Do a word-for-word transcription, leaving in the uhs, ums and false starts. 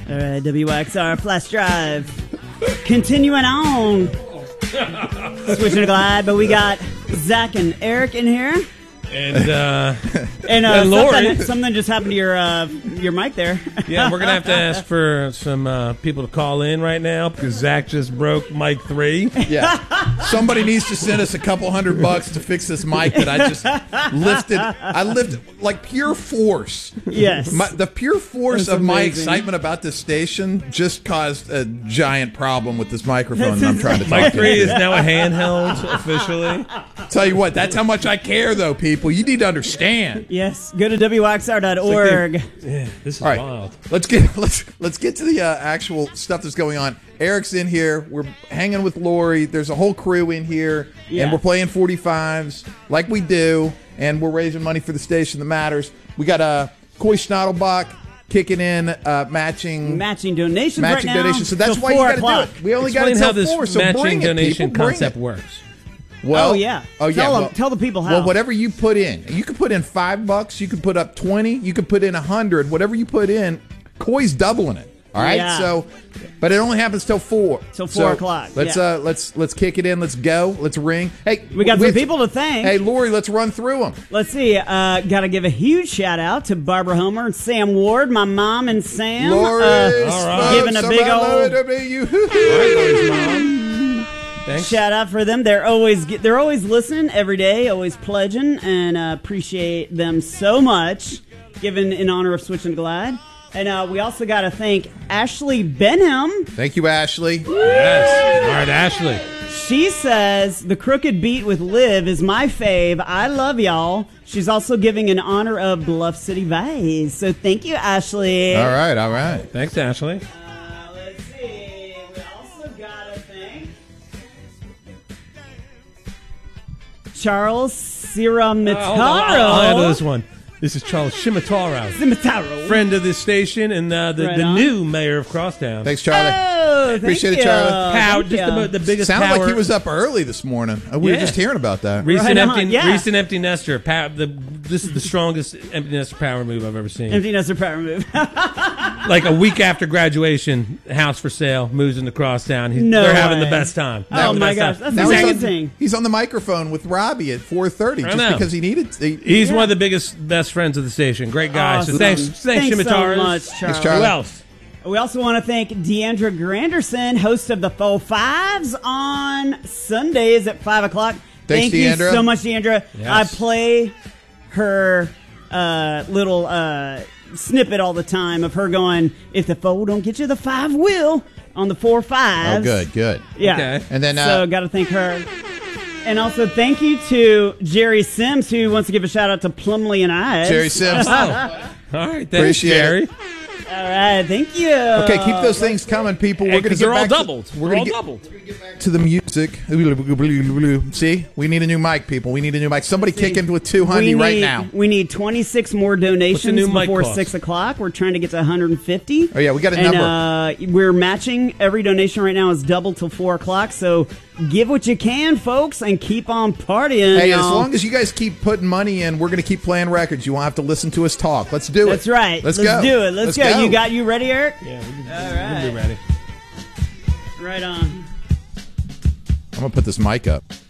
All right, W X R Flash Drive. Continuing on. Switching to Glide, but we got Zach and Eric in here. And uh, and, uh, and Lori. Something, something just happened to your uh, your mic there. Yeah, we're going to have to ask for some uh, people to call in right now because Zach just broke mic three. Yeah. Somebody needs to send us a couple hundred bucks to fix this mic that I just lifted. I lifted like pure force. Yes. My, the pure force That's of my amazing. excitement about this station just caused a giant problem with this microphone that I'm trying to talk Mic three into. is now a handheld officially. Tell you what, that's how much I care, though, people. You need to understand. Yes. Go to W X R dot org. Yeah, this is All right, wild. let's get let's let's get to the uh, actual stuff that's going on. Eric's in here. We're hanging with Lori. There's a whole crew in here, Yeah. and we're playing forty-fives like we do, and we're raising money for the station that matters. We got a uh, Coy Schnattelbach kicking in, uh, matching Matching donations matching right now. donations. So that's till why you four got to o'clock. do it. We only got Explain until how this four, so matching bring it, donation people, bring concept it. works. Well, Oh, yeah. Oh yeah. Tell them- well, tell the people how. Well, whatever you put in, you could put in five bucks. You could put up twenty. You could put in a hundred. Whatever you put in, Coy's doubling it. All right. Yeah. So, but it only happens till four. Till four So o'clock, Let's yeah. uh, let's let's kick it in. Let's go. Let's ring. Hey, We got some have- people to thank. Hey, Lori, let's run through them. Let's see. Uh, got to give a huge shout out to Barbara Homer and Sam Ward, my mom and Sam. Lori, uh, all right. giving a big old Thanks. shout out for them. They're always they're always listening every day, always pledging, and uh, appreciate them so much. Given in honor of Switch and Glide, and uh, we also got to thank Ashley Benham. Thank you, Ashley. Yes. All right, Ashley. She says the Crooked Beat with Liv is my fave. I love y'all. She's also giving in honor of Bluff City Vice. So thank you, Ashley. All right, all right. Thanks, Ashley. Uh, let's see. We also got to thank Charles Ciramitaro. Uh, hold on, I'll, I'll handle this one. This is Charles Shimataro, Cimitaro. friend of this station and uh, the, Right the on. new mayor of Crosstown. Thanks, Charlie. Oh, thank Appreciate it, you. Charlie. Power, Thank just you. the, the biggest Sounded power. like he was up early this morning. Uh, We Yeah. were just hearing about that. Recent Right on, empty, yeah. recent empty nester. Pow, the, this is the strongest empty nester power move I've ever seen. Empty nester power move. Like a week after graduation, house for sale, moves into Crosstown. He's, No they're having the way. best time. Oh, Having the my best gosh, time. that's Now he's on, amazing. he's on the microphone with Robbie at four thirty I just know. because he needed. He, He's Yeah. one of the biggest, best friends of the station. Great guy. Awesome. So thanks, thanks, Thanks so Shimataras. much, Thanks, Charles. Charlie. Who else? We also want to thank Deandra Granderson, host of the Full Fives on Sundays at five o'clock. Thanks, Thank you Deandra. so much, Deandra. Yes. I play her uh, little uh, snippet all the time of her going, if the four don't get you, the five will, on the four fives. Oh, good, good. Yeah. Okay. And then, uh, so got to thank her. And also thank you to Jerry Sims, who wants to give a shout out to Plumley and I. Jerry Sims. Oh. All right, thanks, Appreciate Jerry. it. All right, thank you. Okay, keep those things coming, people. We're Hey, going to 'cause get they're all back to- doubled. We're They're going all to doubled. get to the music. See, we need a new mic, people. We need a new mic. Somebody kick in with two We hundred need, right now. We need twenty-six more donations new mic before cost? six o'clock. We're trying to get to one hundred fifty. Oh, yeah, we got a and, number. Uh, we're matching. Every donation right now is double till four o'clock. So give what you can, folks, and keep on partying. Hey, as y'all. long as you guys keep putting money in, we're going to keep playing records. You won't have to listen to us talk. Let's do it. That's right. Let's, Let's go. do it. Let's, go. You got you ready, Eric? Yeah, we can, All we'll right. be ready. Right on. I'm going to put this mic up.